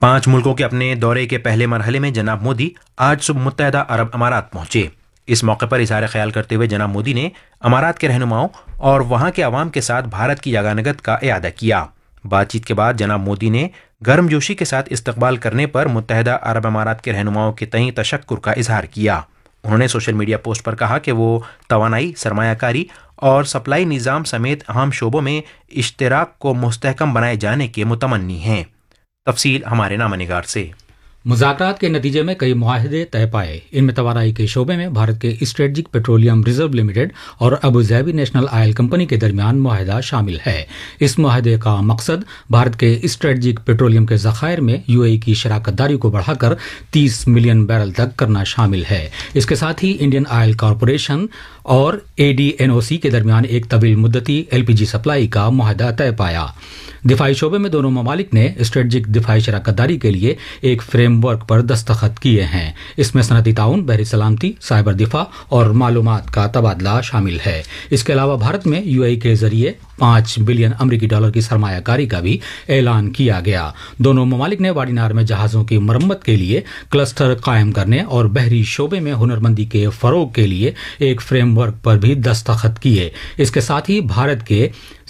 5 ملکوں کے اپنے دورے کے پہلے مرحلے میں جناب مودی آج صبح متحدہ عرب امارات پہنچے۔ اس موقع پر اظہار خیال کرتے ہوئے جناب مودی نے امارات کے رہنماؤں اور وہاں کے عوام کے ساتھ بھارت کی یگانگت کا اعادہ کیا۔ بات چیت کے بعد جناب مودی نے گرم جوشی کے ساتھ استقبال کرنے پر متحدہ عرب امارات کے رہنماؤں کے تئیں تشکر کا اظہار کیا۔ انہوں نے سوشل میڈیا پوسٹ پر کہا کہ وہ توانائی، سرمایہ کاری اور سپلائی نظام سمیت اہم شعبوں میں اشتراک کو مستحکم بنائے جانے کے متمنی ہیں۔ تفصیل ہمارے نامہ نگار سے۔ مذاکرات کے نتیجے میں کئی معاہدے طے پائے۔ ان میں توانائی کے شعبے میں بھارت کے اسٹریٹجک پیٹرولیم ریزرو لمیٹڈ اور ابوظہبی نیشنل آئل کمپنی کے درمیان معاہدہ شامل ہے۔ اس معاہدے کا مقصد بھارت کے اسٹریٹجک پیٹرولیم کے ذخائر میں UAE کی شراکت داری کو بڑھا کر 30 ملین بیرل تک کرنا شامل ہے۔ اس کے ساتھ ہی انڈین آئل کارپوریشن اور ADNOC کے درمیان ایک طویل مدتی LPG سپلائی کا معاہدہ طے پایا۔ دفاعی شعبے میں دونوں ممالک نے اسٹریٹجک دفاعی شراکت داری کے لیے ایک فریم ورک پر دستخط کیے ہیں۔ اس میں صنعتی تعاون، بحری سلامتی، سائبر دفاع اور معلومات کا تبادلہ شامل ہے۔ اس کے علاوہ بھارت میں UAE کے ذریعے $5 بلین امریکی کی سرمایہ کاری کا بھی اعلان کیا گیا۔ دونوں ممالک نے واڈی نہر میں جہازوں کی مرمت کے لیے کلسٹر قائم کرنے اور بحری شعبے میں ہنرمندی کے فروغ کے لیے ایک فریم ورک پر بھی دستخط کیے۔ اس کے ساتھ ہی بھارت کے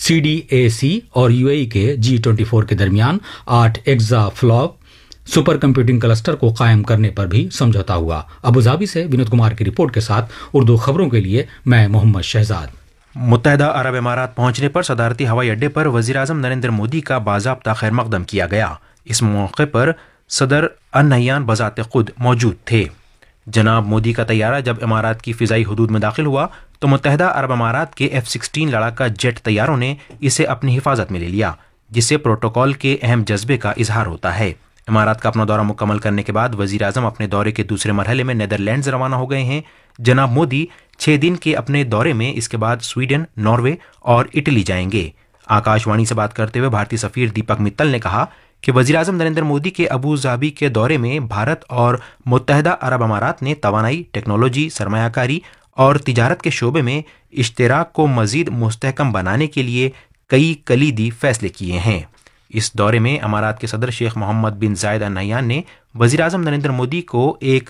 CDAC اور UAE کے G24 کے درمیان 8 ایگزا فلاپ سپر کمپیوٹنگ کلسٹر کو قائم کرنے پر بھی سمجھوتا ہوا۔ ابوظہبی سے ونود کمار کی رپورٹ کے ساتھ اردو خبروں کے لیے میں محمد شہزاد۔ متحدہ عرب امارات پہنچنے پر صدارتی ہوائی اڈے پر وزیراعظم نریندر مودی کا باضابطہ خیر مقدم کیا گیا۔ اس موقع پر صدر النہیان بذات خود موجود تھے۔ جناب مودی کا طیارہ جب امارات کی فضائی حدود میں داخل ہوا تو متحدہ عرب امارات کے F-16 لڑاکا جیٹ طیاروں نے اسے اپنی حفاظت میں لے لیا، جس سے پروٹوکول کے اہم جذبے کا اظہار ہوتا ہے۔ امارات کا اپنا دورہ مکمل کرنے کے بعد وزیر اعظم اپنے دورے کے دوسرے مرحلے میں نیدرلینڈز روانہ ہو گئے ہیں۔ جناب مودی 6 دن کے اپنے دورے میں اس کے بعد سویڈن، ناروے اور اٹلی جائیں گے۔ آکاش وانی سے بات کرتے ہوئے بھارتی سفیر دیپک متل نے کہا کہ وزیر اعظم نریندر مودی کے ابوظہبی کے دورے میں بھارت اور متحدہ عرب امارات نے توانائی، ٹیکنالوجی، سرمایہ کاری اور تجارت کے شعبے میں اشتراک کو مزید مستحکم بنانے کے لیے کئی کلیدی فیصلے کیے ہیں۔ اس دورے میں امارات کے صدر شیخ محمد بن زائد ال نہیان نے وزیر اعظم نریندر مودی کو ایک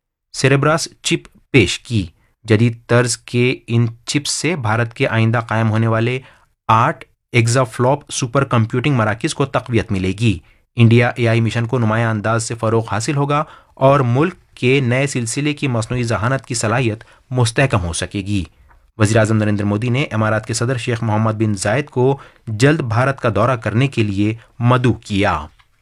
سیریبرس چپ پیش کی۔ جدید طرز کے ان چپس سے بھارت کے آئندہ قائم ہونے والے 8 ایگزا فلاپ سپر کمپیوٹنگ مراکز کو تقویت ملے گی۔ انڈیا AI مشن کو نمایاں انداز سے فروغ حاصل ہوگا اور ملک کے نئے سلسلے کی مصنوعی ذہانت کی صلاحیت مستحکم ہو سکے گی۔ وزیر اعظم نریندر مودی نے امارات کے صدر شیخ محمد بن زائد کو جلد بھارت کا دورہ کرنے کے لیے مدعو کیا۔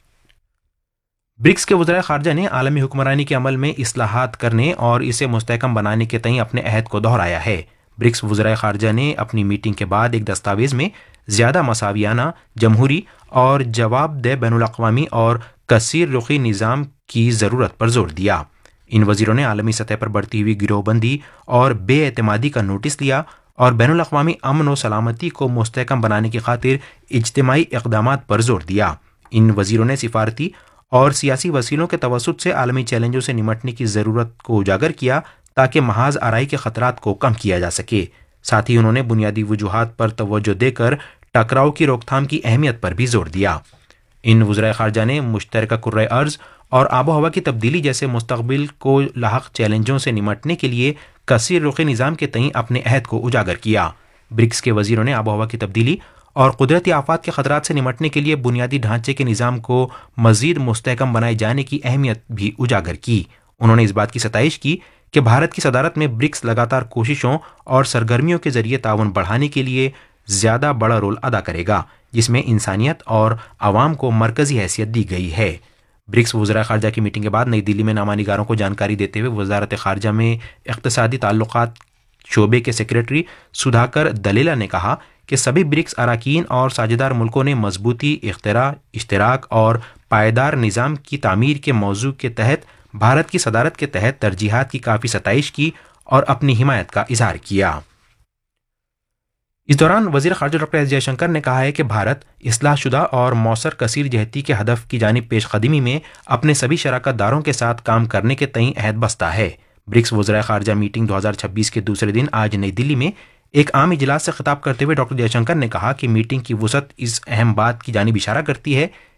برکس کے وزرائے خارجہ نے عالمی حکمرانی کے عمل میں اصلاحات کرنے اور اسے مستحکم بنانے کے تئیں اپنے عہد کو دہرایا ہے۔ برکس وزرائے خارجہ نے اپنی میٹنگ کے بعد ایک دستاویز میں زیادہ مساویانہ، جمہوری اور جواب دہ بین الاقوامی اور کثیر رخی نظام کی ضرورت پر زور دیا۔ ان وزیروں نے عالمی سطح پر بڑھتی ہوئی گروہ بندی اور بے اعتمادی کا نوٹس لیا اور بین الاقوامی امن و سلامتی کو مستحکم بنانے کی خاطر اجتماعی اقدامات پر زور دیا۔ ان وزیروں نے سفارتی اور سیاسی وسیلوں کے توسط سے عالمی چیلنجوں سے نمٹنے کی ضرورت کو اجاگر کیا تاکہ محاذ آرائی کے خطرات کو کم کیا جا سکے۔ ساتھ ہی انہوں نے بنیادی وجوہات پر توجہ دے کر ٹکراؤ کی روک تھام کی اہمیت پر بھی زور دیا۔ ان وزرائے خارجہ نے مشترکہ کرۂ ارض اور آب و ہوا کی تبدیلی جیسے مستقبل کو لاحق چیلنجوں سے نمٹنے کے لیے کثیر رخی نظام کے تئیں اپنے عہد کو اجاگر کیا۔ برکس کے وزیروں نے آب و ہوا کی تبدیلی اور قدرتی آفات کے خطرات سے نمٹنے کے لیے بنیادی ڈھانچے کے نظام کو مزید مستحکم بنائے جانے کی اہمیت بھی اجاگر کی۔ انہوں نے اس بات کی ستائش کی کہ بھارت کی صدارت میں برکس لگاتار کوششوں اور سرگرمیوں کے ذریعے تعاون بڑھانے کے لیے زیادہ بڑا رول ادا کرے گا، جس میں انسانیت اور عوام کو مرکزی حیثیت دی گئی ہے۔ برکس وزرائے خارجہ کی میٹنگ کے بعد نئی دلی میں نامہ نگاروں کو جانکاری دیتے ہوئے وزارت خارجہ میں اقتصادی تعلقات شعبے کے سیکریٹری سدھاکر دلیلا نے کہا کہ سبھی برکس اراکین اور ساجھیدار ملکوں نے مضبوطی، اختراع، اشتراک اور پائیدار نظام کی تعمیر کے موضوع کے تحت بھارت کی صدارت کے تحت ترجیحات کی کافی ستائش کی اور اپنی حمایت کا اظہار کیا۔ اس دوران وزیر خارجہ ڈاکٹر ایس جے شنکر نے کہا ہے کہ بھارت اصلاح شدہ اور موثر کثیر جہتی کے ہدف کی جانب پیش قدمی میں اپنے سبھی شراکت داروں کے ساتھ کام کرنے کے تئیں عہد بستہ ہے۔ برکس وزرائے خارجہ میٹنگ 2026 کے دوسرے دن آج نئی دلی میں ایک عام اجلاس سے خطاب کرتے ہوئے ڈاکٹر جے شنکر نے کہا کہ میٹنگ کی وسعت اس اہم بات کی جانب اشارہ کرتی ہے